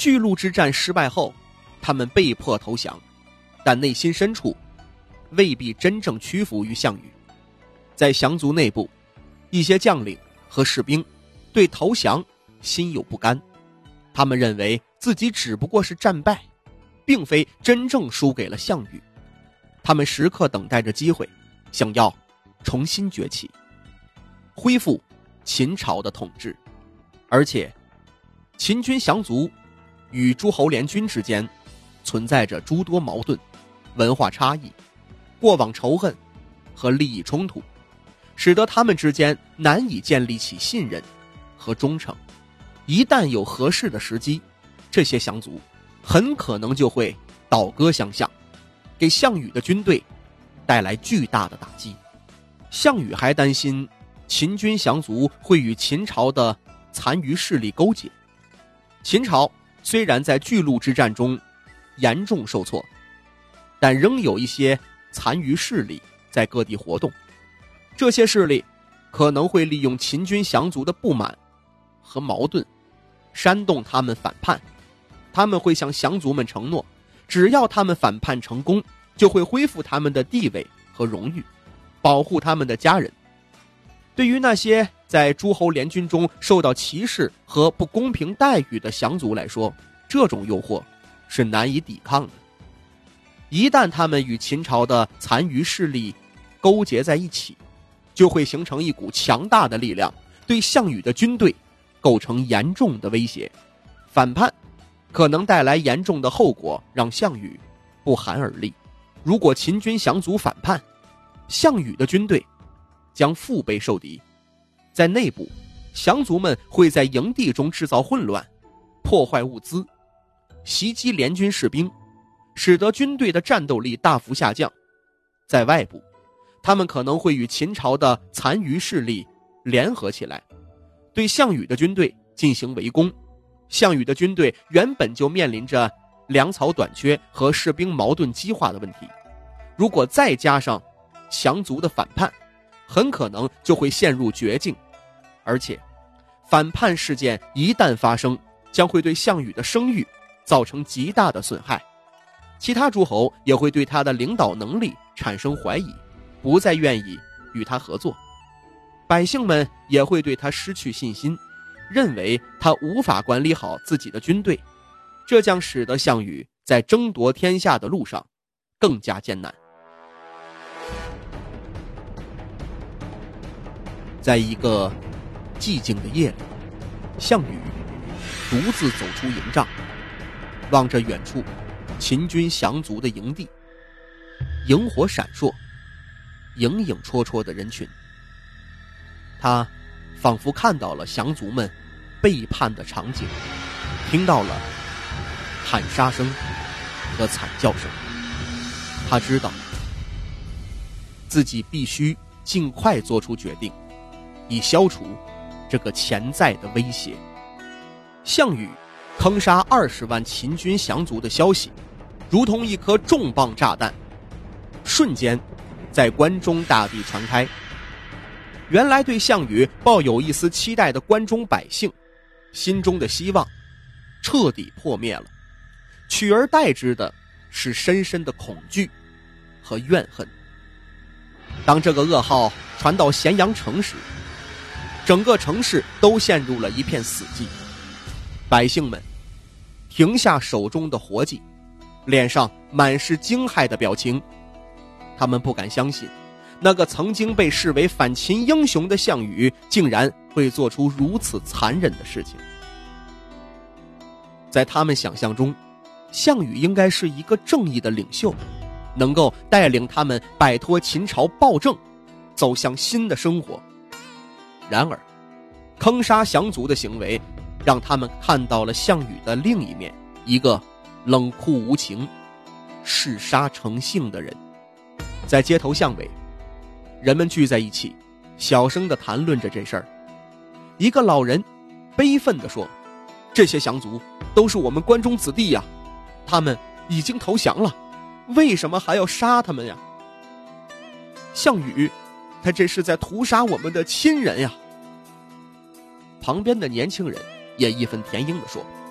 巨鹿之战失败后，他们被迫投降，但内心深处未必真正屈服于项羽。在降族内部，一些将领和士兵对投降心有不甘，他们认为自己只不过是战败，并非真正输给了项羽。他们时刻等待着机会，想要重新崛起，恢复秦朝的统治。而且秦军降族与诸侯联军之间存在着诸多矛盾、文化差异、过往仇恨和利益冲突，使得他们之间难以建立起信任和忠诚。一旦有合适的时机，这些降族很可能就会倒戈相向，给项羽的军队带来巨大的打击。项羽还担心秦军降族会与秦朝的残余势力勾结。秦朝虽然在巨鹿之战中严重受挫，但仍有一些残余势力在各地活动。这些势力可能会利用秦军降族的不满和矛盾，煽动他们反叛。他们会向降族们承诺，只要他们反叛成功，就会恢复他们的地位和荣誉，保护他们的家人。对于那些在诸侯联军中受到歧视和不公平待遇的降族来说，这种诱惑是难以抵抗的。一旦他们与秦朝的残余势力勾结在一起，就会形成一股强大的力量，对项羽的军队构成严重的威胁。反叛可能带来严重的后果，让项羽不寒而栗。如果秦军降族反叛，项羽的军队将腹背受敌。在内部，降族们会在营地中制造混乱，破坏物资，袭击联军士兵，使得军队的战斗力大幅下降。在外部，他们可能会与秦朝的残余势力联合起来，对项羽的军队进行围攻。项羽的军队原本就面临着粮草短缺和士兵矛盾激化的问题，如果再加上降族的反叛，很可能就会陷入绝境。而且反叛事件一旦发生，将会对项羽的声誉造成极大的损害，其他诸侯也会对他的领导能力产生怀疑，不再愿意与他合作。百姓们也会对他失去信心，认为他无法管理好自己的军队，这将使得项羽在争夺天下的路上更加艰难。在一个寂静的夜里，项羽独自走出营帐，望着远处秦军降族的营地，萤火闪烁，影影绰绰的人群。他仿佛看到了降族们背叛的场景，听到了喊杀声和惨叫声。他知道自己必须尽快做出决定，以消除这个潜在的威胁。项羽坑杀20万秦军降族的消息，如同一颗重磅炸弹，瞬间在关中大地传开。原来对项羽抱有一丝期待的关中百姓，心中的希望彻底破灭了，取而代之的是深深的恐惧和怨恨。当这个噩耗传到咸阳城时，整个城市都陷入了一片死寂。百姓们停下手中的活计，脸上满是惊骇的表情。他们不敢相信，那个曾经被视为反秦英雄的项羽，竟然会做出如此残忍的事情。在他们想象中，项羽应该是一个正义的领袖，能够带领他们摆脱秦朝暴政，走向新的生活。然而，坑杀降族的行为让他们看到了项羽的另一面，一个冷酷无情、嗜杀成性的人。在街头巷尾，人们聚在一起，小声地谈论着这事儿。一个老人悲愤地说：“这些降族都是我们关中子弟呀，他们已经投降了，为什么还要杀他们呀？项羽，他这是在屠杀我们的亲人呀！”旁边的年轻人也义愤填膺地说：“